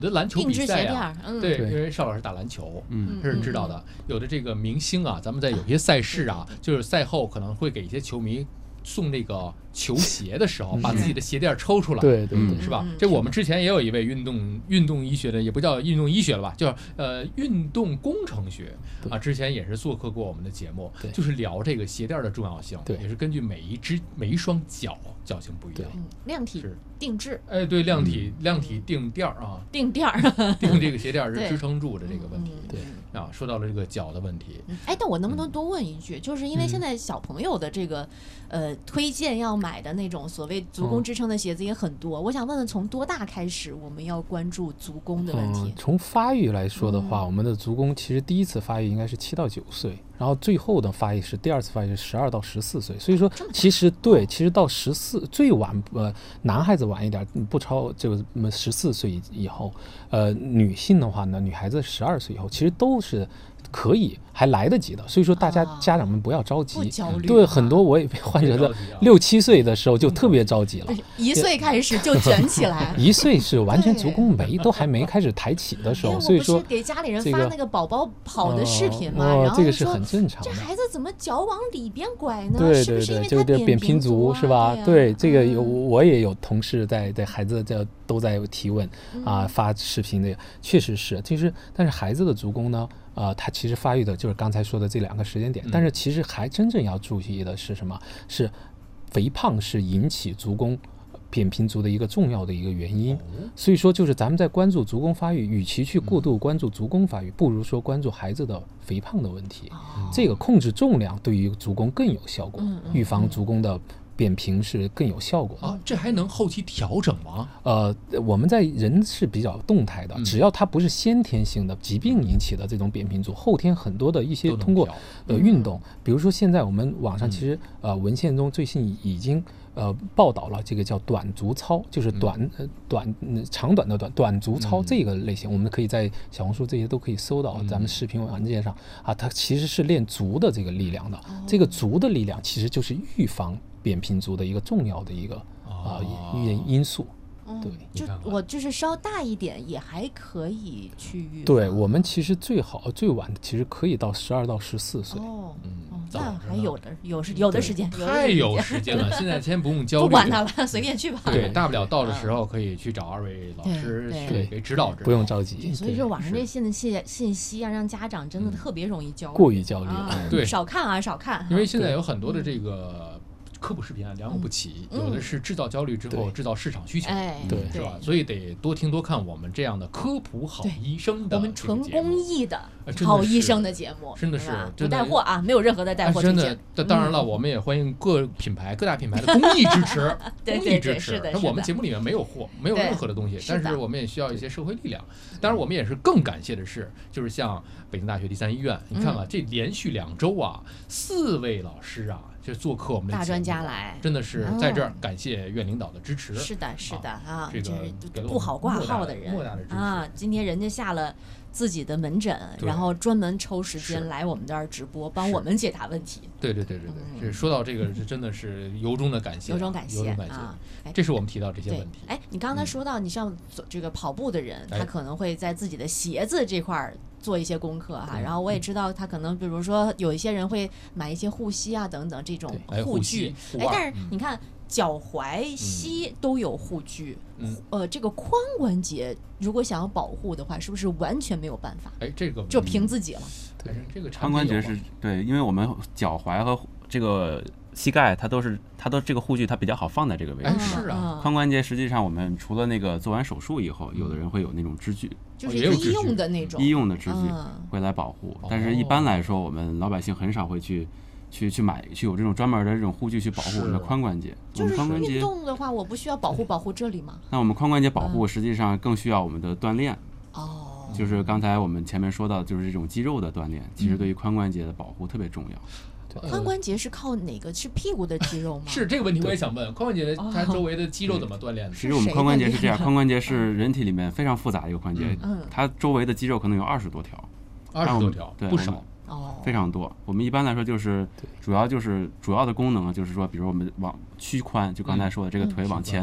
的篮球比赛啊，对， 对因为邵老师打篮球，这是知道的。有的这个明星啊，咱们在有些赛事啊，就是赛后可能会给一些球迷送那个球鞋的时候，把自己的鞋垫抽出来， 对对对， 是吧？这我们之前也有一位运动医学的，也不叫运动医学了吧，叫运动工程学啊，之前也是做客过我们的节目，就是聊这个鞋垫的重要性，也是根据每一双脚型不一样， 量体定制， 哎，对，量体定垫啊， 定这个鞋垫是支撑住的这个问题， 对啊，说到了这个脚的问题， 哎，但我能不能多问一句，就是因为现在小朋友的这个推荐要买的那种所谓足弓支撑的鞋子也很多，我想问问从多大开始我们要关注足弓的问题？ 从发育来说的话，我们的足弓其实第一次发育应该是7到9岁，然后最后的发育是第二次发育是12到14岁，所以说其实到14最晚男孩子晚一点，不超这个14岁以后，女性的话呢，女孩子12岁以后其实都是可以还来得及的，所以说大家家长们不要着急， 不焦虑。 对，很多我也患者的6、7岁的时候就特别着急了 ，1岁开始就卷起来 ，1岁是完全足弓都还没开始抬起的时候，所以说不是给家里人发那个宝宝跑的视频嘛，然后这个是很正常的。 这孩子怎么脚往里边拐呢？ 对是不是因为就他扁平足是吧？ 对， 这个我也有同事在孩子都在提问啊，发视频的，确实是，但是孩子的足弓呢？它其实发育的就是刚才说的这2个时间点，但是其实还真正要注意的是什么？是肥胖是引起足弓扁平足的一个重要的一个原因。所以说，就是咱们在关注足弓发育，与其去过度关注足弓发育，不如说关注孩子的肥胖的问题。这个控制重量对于足弓更有效果，预防足弓的扁平是更有效果的啊，这还能后期调整吗？ 我们在人是比较动态的，只要它不是先天性的疾病引起的这种扁平足，后天很多的一些通过运动，比如说现在我们网上其实文献中最近已经报道了这个叫短足操，就是长短的短足操这个类型，我们可以在小红书这些都可以搜到，咱们视频文件上啊，它其实是练足的这个力量的，这个足的力量其实就是预防扁平足的一个重要的一个因素。对， 就我就是稍大一点也还可以去预防。 对，我们其实最晚的其实可以到12到14岁。 那还有的时间， 太有时间了。现在先不用焦虑， 不管它了，随便去吧。 对，大不了到的时候可以去找2位老师去给指导， 不用着急。 所以说网上这信息啊，让家长真的特别容易焦虑， 过于焦虑。 对， 少看。 因为现在有很多的这个科普视频啊，良莠不齐，有的是制造焦虑之后制造市场需求， 对， 是吧？所以得多听多看我们这样的科普好医生的， 我们纯公益的好医生的节目， 真的是不带货啊，没有任何的带货推荐。 当然了，我们也欢迎各大品牌的公益支持，公益支持。那我们节目里面没有货，没有任何的东西，但是我们也需要一些社会力量。当然，我们也是更感谢的是，就是像北京大学第3医院，你看看这连续2周啊，4位老师啊。就做客我们的大专家来， 真的是在这儿感谢院领导的支持。 是的啊， 这个不好挂号的人啊，今天人家下了自己的门诊，然后专门抽时间来我们这儿直播，帮我们解答问题。 对，这说到这个是真的是由衷的感谢， 由衷感谢啊！这是我们提到这些问题。 哎，你刚才说到你像这个跑步的人，他可能会在自己的鞋子这块做一些功课哈，然后我也知道他可能比如说有一些人会买一些护膝啊等等这种护具，但是你看脚踝、膝都有护具，这个髋关节如果想要保护的话，是不是完全没有办法？ 哎，这个就凭自己了。 对，这个髋关节是对，因为我们脚踝和这个膝盖它都这个护具它比较好放在这个位置。 是啊， 髋关节实际上我们除了那个做完手术以后，有的人会有那种支具， 就是医用的那种医用的支具会来保护，但是一般来说我们老百姓很少会去买有这种专门的这种护具去保护我们的髋关节。 就是运动的话，我不需要保护这里吗？ 那我们髋关节保护实际上更需要我们的锻炼。就是刚才我们前面说到，就是这种肌肉的锻炼，其实对于髋关节的保护特别重要。 髋关节是靠哪个？是屁股的肌肉吗？ 是这个问题我也想问，髋关节它周围的肌肉怎么锻炼的？ 其实我们髋关节是这样，髋关节是人体里面非常复杂的一个关节，它周围的肌肉可能有20多条 ，20多条， 对， 不少。 非常多。我们一般来说就是主要的功能就是说，比如我们往屈髋，就刚才说的这个腿往前，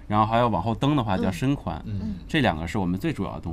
然后还有往后蹬的话叫伸髋，这2个是我们最主要的动